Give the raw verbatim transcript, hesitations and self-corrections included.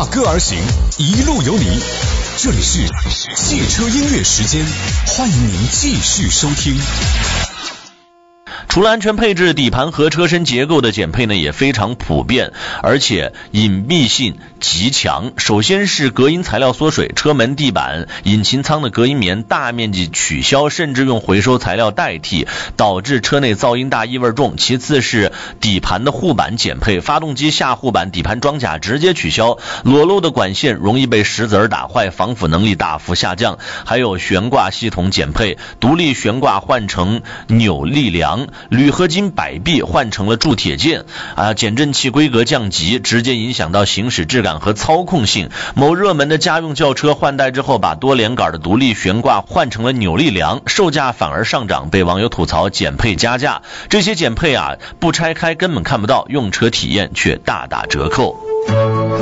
踏歌而行，一路有你。这里是汽车音乐时间，欢迎您继续收听。 除了安全配置，底盘和车身结构的减配呢也非常普遍，而且隐蔽性极强。首先是隔音材料缩水，车门、地板、引擎舱的隔音棉大面积取消，甚至用回收材料代替，导致车内噪音大、异味重。其次是底盘的护板减配，发动机下护板、底盘装甲直接取消，裸露的管线容易被石子儿打坏，防腐能力大幅下降。还有悬挂系统减配，独立悬挂换成扭力梁，铝合金摆臂换成了铸铁件啊，减震器规格降级，直接影响到行驶质感和操控性。某热门的家用轿车换代之后，把多连杆的独立悬挂换成了扭力梁，售价反而上涨，被网友吐槽减配加价。这些减配啊，不拆开根本看不到，用车体验却大打折扣。